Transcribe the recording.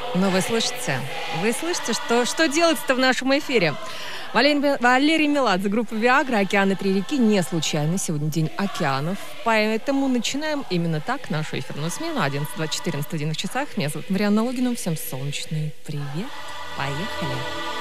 Но вы слышите, что делается-то в нашем эфире? Валерий Меладзе, группа «Виагра», «Океаны три реки». Не случайно сегодня День океанов, поэтому начинаем именно так нашу эфирную смену. 11:24 на студийных часах. Меня зовут Марианна Логинова. Всем солнечный привет. Поехали.